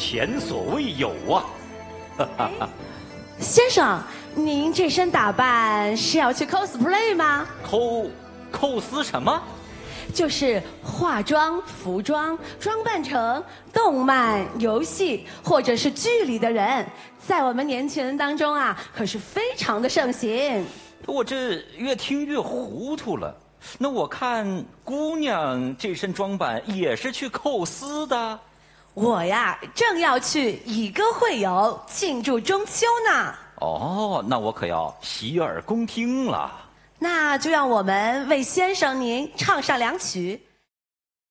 前所未有啊！哈哈哈。 先生，您这身打扮是要去 cosplay 吗？ 扣丝什么？ 就是化妆、服装装扮成动漫、游戏或者是剧里的人，在我们年轻人当中啊，可是非常的盛行。 我这越听越糊涂了。那我看姑娘这身装扮也是去扣丝的。 我呀，正要去以歌会友庆祝中秋呢。 哦，那我可要洗耳恭听了。 那就让我们为先生您唱上两曲。